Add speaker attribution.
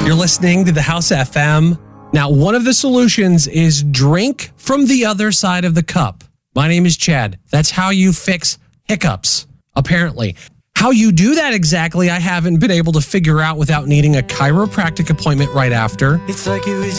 Speaker 1: You're listening to the House FM. Now, one of the solutions is drink from the other side of the cup. My name is Chad. That's how you fix hiccups, apparently. How you do that exactly, I haven't been able to figure out without needing a chiropractic appointment right after.
Speaker 2: It's like it was